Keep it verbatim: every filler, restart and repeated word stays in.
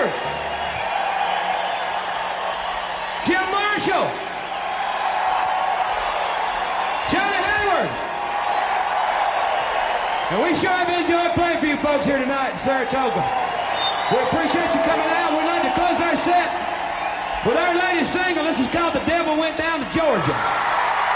Hayward, Jim Marshall, Johnny Hayward. And we sure have enjoyed playing for you folks here tonight in Saratoga. We appreciate you coming out. We'd like to close our set with our latest single. This is called The Devil Went Down to Georgia.